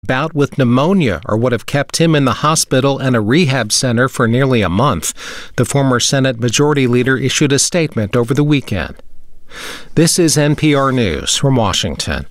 bout with pneumonia or would have kept him in the hospital and a rehab center for nearly a month. The former Senate Majority Leader issued a statement over the weekend. This is NPR News from Washington.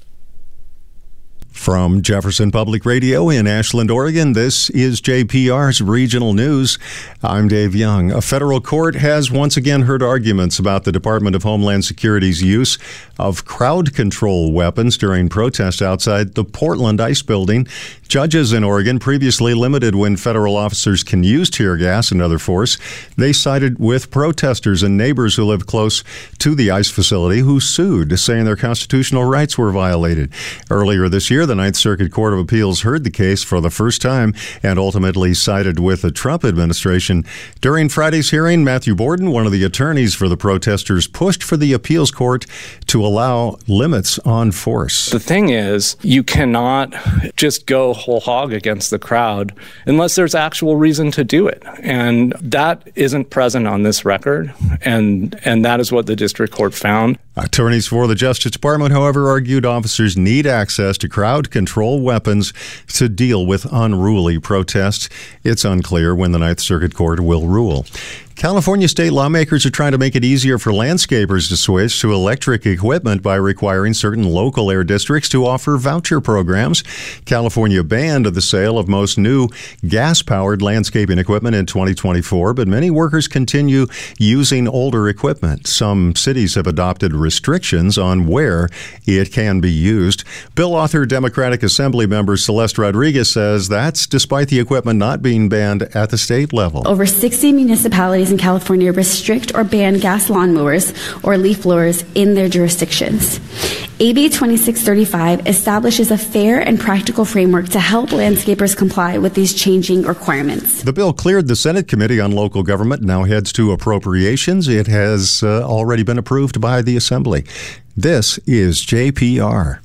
From Jefferson Public Radio in Ashland, Oregon, this is JPR's Regional News. I'm Dave Young. A federal court has once again heard arguments about the Department of Homeland Security's use of crowd control weapons during protests outside the Portland ICE building. Judges in Oregon previously limited when federal officers can use tear gas and other force. They sided with protesters and neighbors who live close to the ICE facility who sued, saying their constitutional rights were violated. Earlier this year, the Ninth Circuit Court of Appeals heard the case for the first time and ultimately sided with the Trump administration. During Friday's hearing, Matthew Borden, one of the attorneys for the protesters, pushed for the appeals court to allow limits on force. The thing is, you cannot just go whole hog against the crowd unless there's actual reason to do it. And that isn't present on this record. And that is what the district court found. Attorneys for the Justice Department, however, argued officers need access to crowd control weapons to deal with unruly protests. It's unclear when the Ninth Circuit Court will rule. California state lawmakers are trying to make it easier for landscapers to switch to electric equipment by requiring certain local air districts to offer voucher programs. California banned the sale of most new gas-powered landscaping equipment in 2024, but many workers continue using older equipment. Some cities have adopted restrictions on where it can be used. Bill author Democratic Assembly member Celeste Rodriguez says that's despite the equipment not being banned at the state level. Over 60 municipalities in California restrict or ban gas lawnmowers or leaf blowers in their jurisdictions. AB 2635 establishes a fair and practical framework to help landscapers comply with these changing requirements. The bill cleared the Senate Committee on Local Government, now heads to Appropriations. It has already been approved by the Assembly. This is JPR.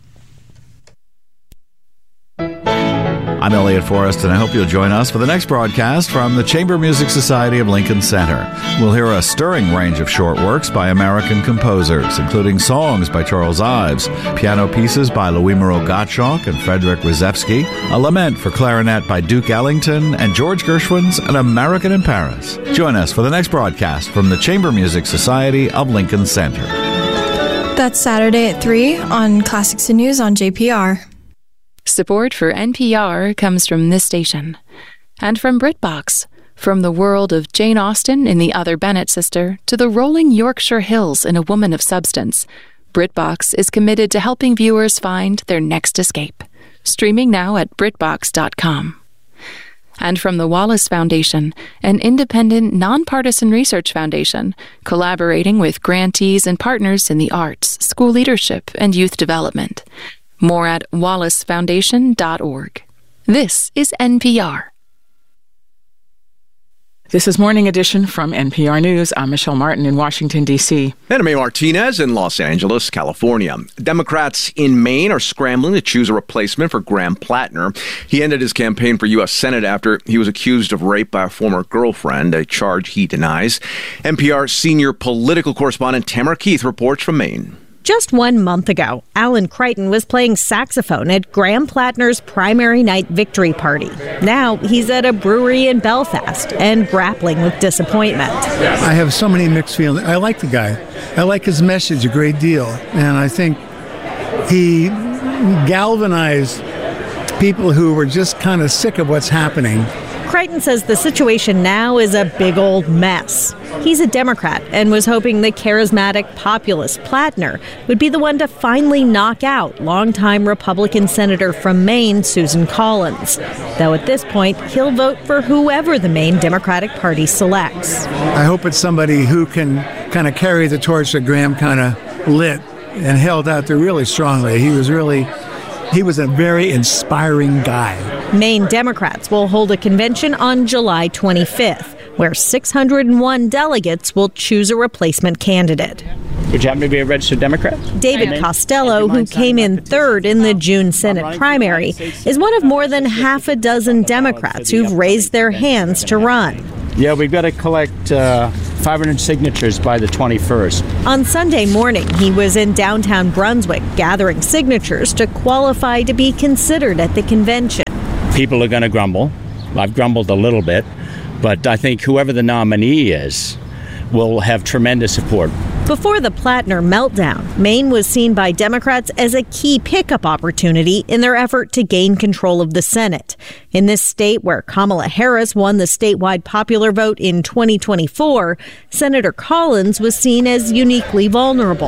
I'm Elliot Forrest, and I hope you'll join us for the next broadcast from the Chamber Music Society of Lincoln Center. We'll hear a stirring range of short works by American composers, including songs by Charles Ives, piano pieces by Louis-Moreau Gottschalk and Frederick Rzewski, a lament for clarinet by Duke Ellington, and George Gershwin's An American in Paris. Join us for the next broadcast from the Chamber Music Society of Lincoln Center. That's Saturday at 3 on Classics and News on JPR. Support for NPR comes from this station and from BritBox. From the world of Jane Austen in The Other Bennet Sister to the rolling Yorkshire Hills in A Woman of Substance, BritBox is committed to helping viewers find their next escape. Streaming now at BritBox.com. And from the Wallace Foundation, an independent, nonpartisan research foundation collaborating with grantees and partners in the arts, school leadership, and youth development. More at wallacefoundation.org. This is NPR. This is Morning Edition from NPR News. I'm Michelle Martin in Washington, D.C. And I'm Martinez in Los Angeles, California. Democrats in Maine are scrambling to choose a replacement for Graham Plattner. He ended his campaign for U.S. Senate after he was accused of rape by a former girlfriend, a charge he denies. NPR senior political correspondent Tamara Keith reports from Maine. Just 1 month ago, Alan Crichton was playing saxophone at Graham Plattner's primary night victory party. Now he's at a brewery in Belfast and grappling with disappointment. I have so many mixed feelings. I like the guy. I like his message a great deal. And I think he galvanized people who were just kind of sick of what's happening. Crichton says the situation now is a big old mess. He's a Democrat and was hoping the charismatic populist Plattner would be the one to finally knock out longtime Republican Senator from Maine, Susan Collins. Though at this point, he'll vote for whoever the Maine Democratic Party selects. I hope it's somebody who can kind of carry the torch that Graham kind of lit and held out there really strongly. He was a very inspiring guy. Maine Democrats will hold a convention on July 25th, where 601 delegates will choose a replacement candidate. Would you happen to be a registered Democrat? David Costello, who came in third in the June Senate primary, is one of more than half a dozen Democrats who've raised their hands to run. Yeah, we've got to collect 500 signatures by the 21st. On Sunday morning, he was in downtown Brunswick gathering signatures to qualify to be considered at the convention. People are going to grumble. I've grumbled a little bit, but I think whoever the nominee is will have tremendous support. Before the Plattner meltdown, Maine was seen by Democrats as a key pickup opportunity in their effort to gain control of the Senate. In this state where Kamala Harris won the statewide popular vote in 2024, Senator Collins was seen as uniquely vulnerable.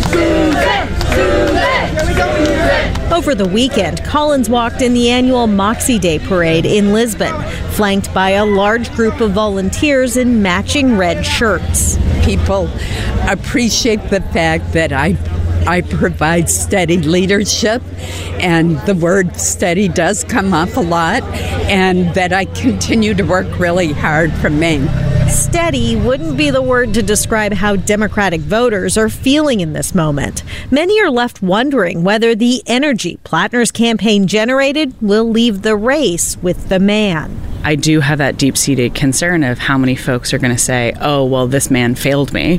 Over the weekend, Collins walked in the annual Moxie Day parade in Lisbon, flanked by a large group of volunteers in matching red shirts. People appreciate the fact that I provide steady leadership, and the word steady does come up a lot, and that I continue to work really hard for Maine. Steady wouldn't be the word to describe how Democratic voters are feeling in this moment. Many are left wondering whether the energy Plattner's campaign generated will leave the race with the man. I do have that deep-seated concern of how many folks are going to say, oh, well, this man failed me.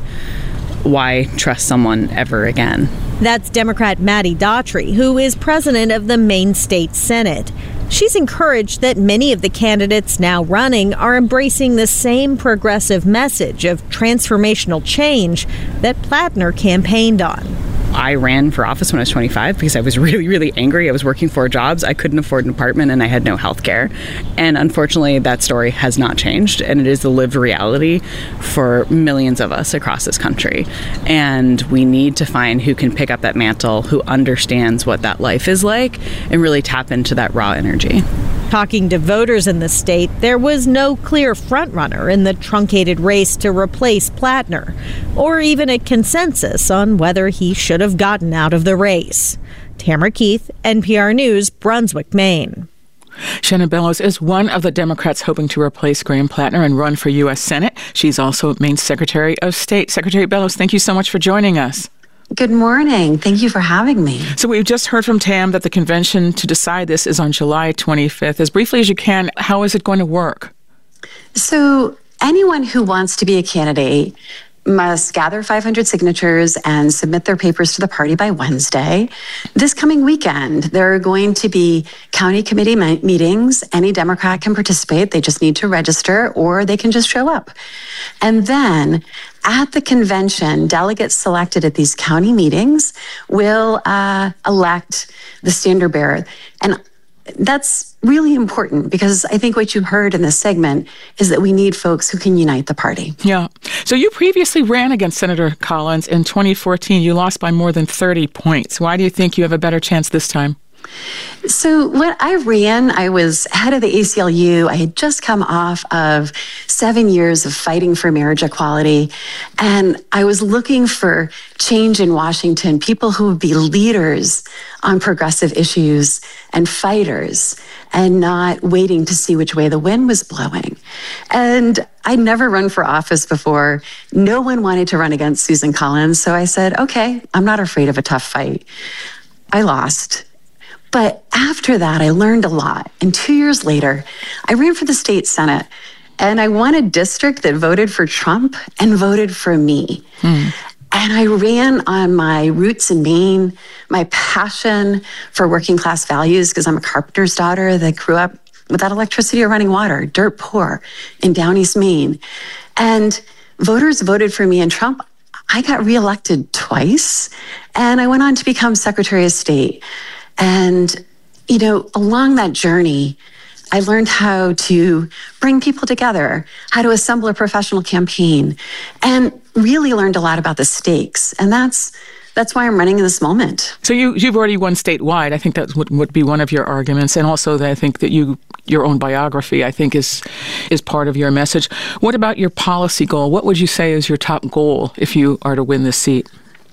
Why trust someone ever again? That's Democrat Maddie Daughtry, who is president of the Maine State Senate. She's encouraged that many of the candidates now running are embracing the same progressive message of transformational change that Plattner campaigned on. I ran for office when I was 25 because I was really, really angry. I was working 4 jobs. I couldn't afford an apartment and I had no health care. And unfortunately, that story has not changed. And it is the lived reality for millions of us across this country. And we need to find who can pick up that mantle, who understands what that life is like, and really tap into that raw energy. Talking to voters in the state, there was no clear frontrunner in the truncated race to replace Plattner, or even a consensus on whether he should have gotten out of the race. Tamara Keith, NPR News, Brunswick, Maine. Shannon Bellows is one of the Democrats hoping to replace Graham Plattner and run for U.S. Senate. She's also Maine's Secretary of State. Secretary Bellows, thank you so much for joining us. Good morning. Thank you for having me. So we've just heard from Tam that the convention to decide this is on July 25th. As briefly as you can, how is it going to work? So anyone who wants to be a candidate must gather 500 signatures and submit their papers to the party by Wednesday. This coming weekend, there are going to be county committee meetings. Any Democrat can participate. They just need to register, or they can just show up. And then at the convention, delegates selected at these county meetings will elect the standard bearer. And that's really important because I think what you heard in this segment is that we need folks who can unite the party. Yeah. So you previously ran against Senator Collins in 2014. You lost by more than 30 points. Why do you think you have a better chance this time? So when I ran, I was head of the ACLU. I had just come off of 7 years of fighting for marriage equality. And I was looking for change in Washington, people who would be leaders on progressive issues and fighters, and not waiting to see which way the wind was blowing. And I'd never run for office before. No one wanted to run against Susan Collins. So I said, okay, I'm not afraid of a tough fight. I lost. But after that, I learned a lot. And 2 years later, I ran for the state Senate. And I won a district that voted for Trump and voted for me. And I ran on my roots in Maine, my passion for working class values, because I'm a carpenter's daughter that grew up without electricity or running water, dirt poor in Down East Maine. And voters voted for me and Trump. I got reelected twice, and I went on to become Secretary of State. And, you know, along that journey, I learned how to bring people together, how to assemble a professional campaign, and really learned a lot about the stakes. And that's why I'm running in this moment. So you've already won statewide. I think that would be one of your arguments. And also that I think that your own biography, I think, is part of your message. What about your policy goal? What would you say is your top goal if you are to win this seat?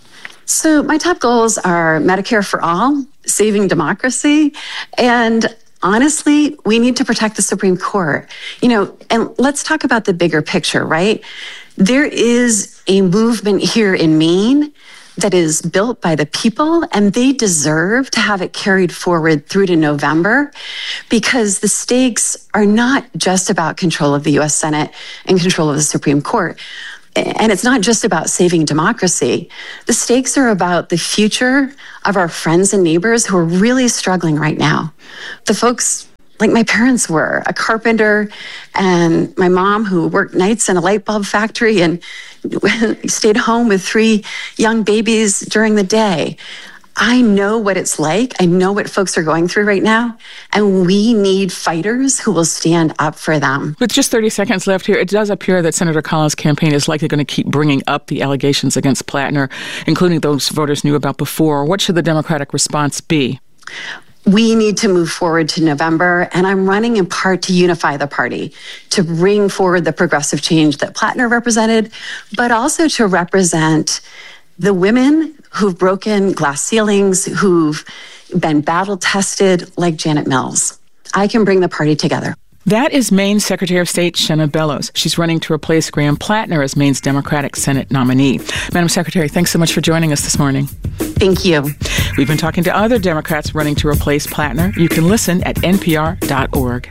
So my top goals are Medicare for all, saving democracy, and honestly, we need to protect the Supreme Court. You know, and let's talk about the bigger picture, right? There is a movement here in Maine that is built by the people, and they deserve to have it carried forward through to November, because the stakes are not just about control of the U.S. Senate and control of the Supreme Court. And it's not just about saving democracy. The stakes are about the future of our friends and neighbors who are really struggling right now. The folks like my parents were, a carpenter, and my mom who worked nights in a light bulb factory and stayed home with 3 young babies during the day. I know what it's like. I know what folks are going through right now, and we need fighters who will stand up for them. With just 30 seconds left here, it does appear that Senator Collins' campaign is likely going to keep bringing up the allegations against Plattner, including those voters knew about before. What should the Democratic response be? We need to move forward to November, and I'm running in part to unify the party, to bring forward the progressive change that Plattner represented, but also to represent the women who've broken glass ceilings, who've been battle tested, like Janet Mills. I can bring the party together. That is Maine Secretary of State Shenna Bellows. She's running to replace Graham Plattner as Maine's Democratic Senate nominee. Madam Secretary, thanks so much for joining us this morning. Thank you. We've been talking to other Democrats running to replace Plattner. You can listen at npr.org.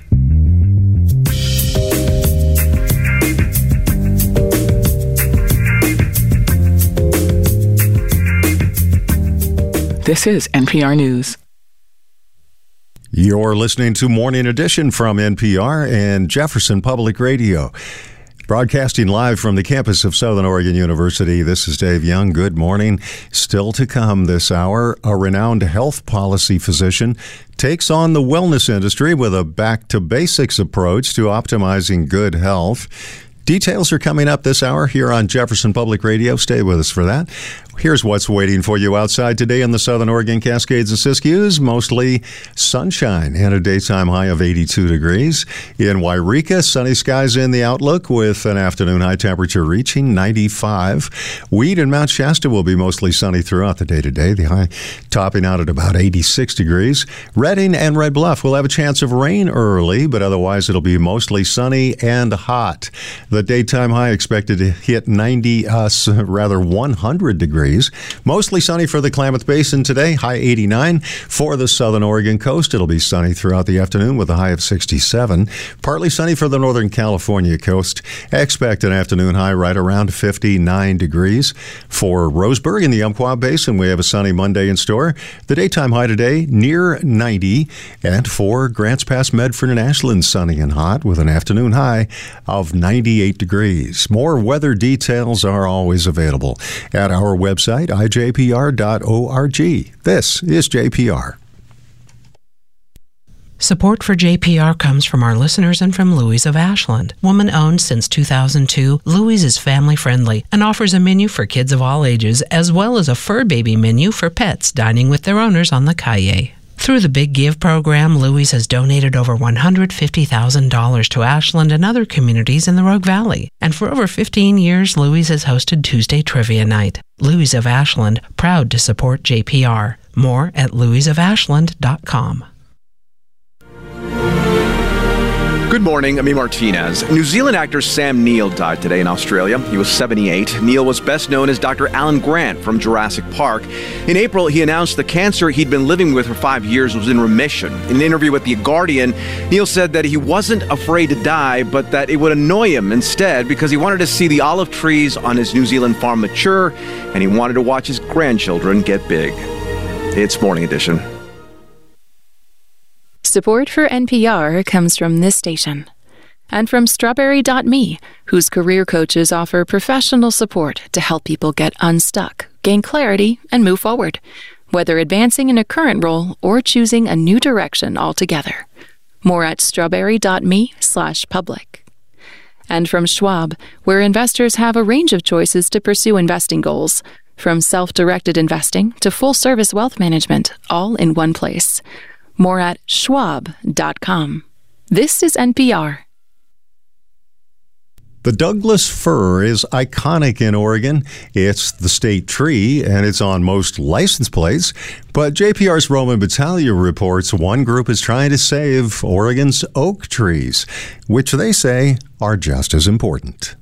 This is NPR News. You're listening to Morning Edition from NPR and Jefferson Public Radio. Broadcasting live from the campus of Southern Oregon University, this is Dave Young. Good morning. Still to come this hour, a renowned health policy physician takes on the wellness industry with a back-to-basics approach to optimizing good health. Details are coming up this hour here on Jefferson Public Radio. Stay with us for that. Here's what's waiting for you outside today in the Southern Oregon Cascades and Siskiyous. Mostly sunshine and a daytime high of 82 degrees. In Wairika, sunny skies in the outlook with an afternoon high temperature reaching 95. Weed and Mount Shasta will be mostly sunny throughout the day today. The high topping out at about 86 degrees. Redding and Red Bluff will have a chance of rain early, but otherwise it'll be mostly sunny and hot. The daytime high expected to hit 100 degrees. Mostly sunny for the Klamath Basin today, high 89. For the southern Oregon coast, it'll be sunny throughout the afternoon with a high of 67. Partly sunny for the northern California coast. Expect an afternoon high right around 59 degrees. For Roseburg in the Umpqua Basin, we have a sunny Monday in store. The daytime high today near 90. And for Grants Pass, Medford, and Ashland, sunny and hot with an afternoon high of 98 degrees. More weather details are always available at our website, ijpr.org. This is JPR. Support for JPR comes from our listeners and from Louie's of Ashland. Woman-owned since 2002, Louie's is family-friendly and offers a menu for kids of all ages, as well as a fur baby menu for pets dining with their owners on the Calle. Through the Big Give program, Louie's has donated over $150,000 to Ashland and other communities in the Rogue Valley. And for over 15 years, Louie's has hosted Tuesday Trivia Night. Louie's of Ashland, proud to support JPR. More at louisofashland.com. Good morning, I'm Martinez. New Zealand actor Sam Neill died today in Australia. He was 78. Neill was best known as Dr. Alan Grant from Jurassic Park. In April, he announced the cancer he'd been living with for 5 years was in remission. In an interview with The Guardian, Neill said that he wasn't afraid to die, but that it would annoy him instead because he wanted to see the olive trees on his New Zealand farm mature, and he wanted to watch his grandchildren get big. It's Morning Edition. Support for NPR comes from this station and from Strawberry.me, whose career coaches offer professional support to help people get unstuck, gain clarity, and move forward, whether advancing in a current role or choosing a new direction altogether. More at strawberry.me/public. And from Schwab, where investors have a range of choices to pursue investing goals, from self-directed investing to full-service wealth management, all in one place. More at schwab.com. This is NPR. The Douglas fir is iconic in Oregon. It's the state tree, and it's on most license plates. But JPR's Roman Battaglia reports one group is trying to save Oregon's oak trees, which they say are just as important.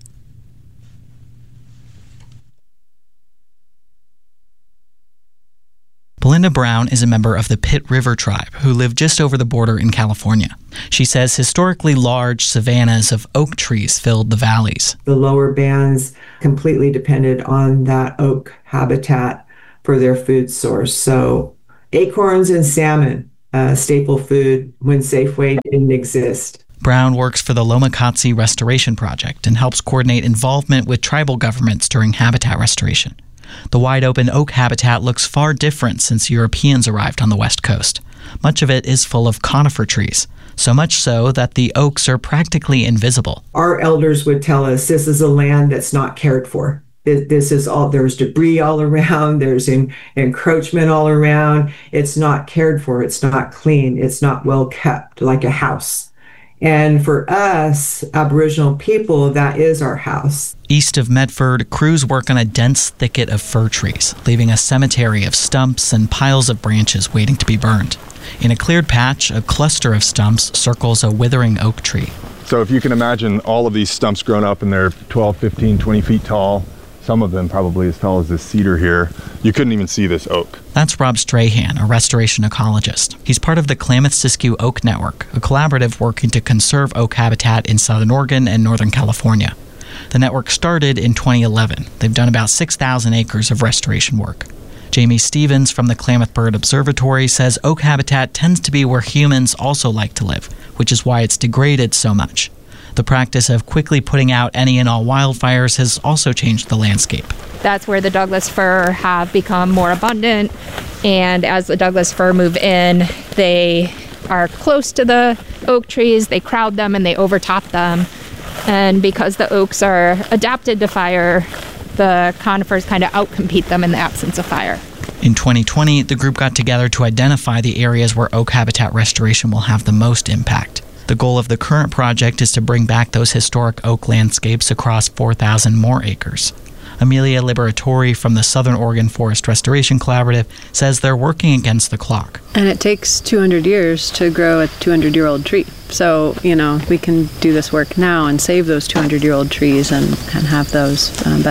Belinda Brown is a member of the Pitt River tribe who live just over the border in California. She says historically large savannas of oak trees filled the valleys. The lower bands completely depended on that oak habitat for their food source. So acorns and salmon, staple food when Safeway didn't exist. Brown works for the Lomacotsi Restoration Project and helps coordinate involvement with tribal governments during habitat restoration. The wide-open oak habitat looks far different since Europeans arrived on the West Coast. Much of it is full of conifer trees, so much so that the oaks are practically invisible. Our elders would tell us this is a land that's not cared for. This is all, there's debris all around, there's encroachment all around. It's not cared for, it's not clean, it's not well kept, like a house. And for us, Aboriginal people, that is our house. East of Medford, crews work on a dense thicket of fir trees, leaving a cemetery of stumps and piles of branches waiting to be burned. In a cleared patch, a cluster of stumps circles a withering oak tree. So if you can imagine all of these stumps grown up and they're 12, 15, 20 feet tall, some of them probably as tall as this cedar here, you couldn't even see this oak. That's Rob Strahan, a restoration ecologist. He's part of the Klamath-Siskiyou Oak Network, a collaborative working to conserve oak habitat in Southern Oregon and Northern California. The network started in 2011. They've done about 6,000 acres of restoration work. Jamie Stevens from the Klamath Bird Observatory says oak habitat tends to be where humans also like to live, which is why it's degraded so much. The practice of quickly putting out any and all wildfires has also changed the landscape. That's where the Douglas fir have become more abundant, and as the Douglas fir move in, they are close to the oak trees, they crowd them and they overtop them. And because the oaks are adapted to fire, the conifers kind of outcompete them in the absence of fire. In 2020, the group got together to identify the areas where oak habitat restoration will have the most impact. The goal of the current project is to bring back those historic oak landscapes across 4,000 more acres. Amelia Liberatori from the Southern Oregon Forest Restoration Collaborative says they're working against the clock. And it takes 200 years to grow a 200-year-old tree. So, we can do this work now and save those 200-year-old trees and have those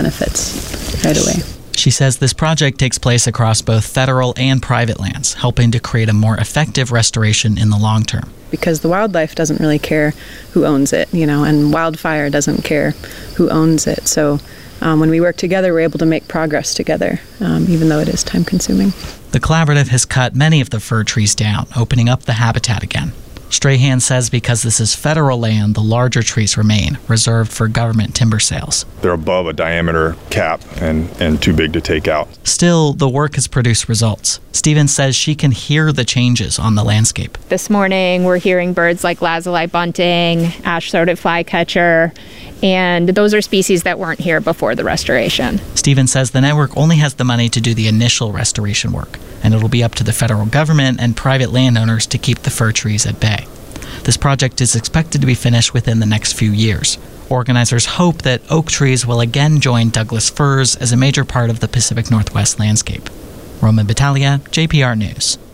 benefits right away. She says this project takes place across both federal and private lands, helping to create a more effective restoration in the long term. Because the wildlife doesn't really care who owns it, and wildfire doesn't care who owns it. So when we work together, we're able to make progress together, even though it is time-consuming. The collaborative has cut many of the fir trees down, opening up the habitat again. Strahan says because this is federal land, the larger trees remain, reserved for government timber sales. They're above a diameter cap and too big to take out. Still, the work has produced results. Stevens says she can hear the changes on the landscape. This morning, we're hearing birds like lazuli bunting, ash-throated flycatcher, and those are species that weren't here before the restoration. Stevens says the network only has the money to do the initial restoration work, and it'll be up to the federal government and private landowners to keep the fir trees at bay. This project is expected to be finished within the next few years. Organizers hope that oak trees will again join Douglas firs as a major part of the Pacific Northwest landscape. Roman Battaglia, JPR News.